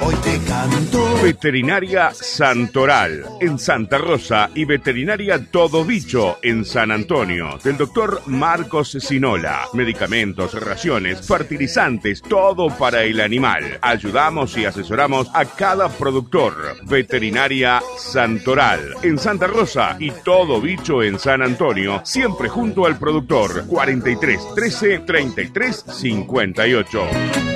hoy te canto. Veterinaria Santoral en Santa Rosa y Veterinaria Todo Bicho en San Antonio del doctor Marcos Sinola. Medicamentos, raciones, fertilizantes, todo para el animal. Ayudamos y asesoramos a cada productor. Veterinaria Santoral en Santa Rosa y Todo Bicho en San Antonio, siempre junto al productor. 43 13 33 58.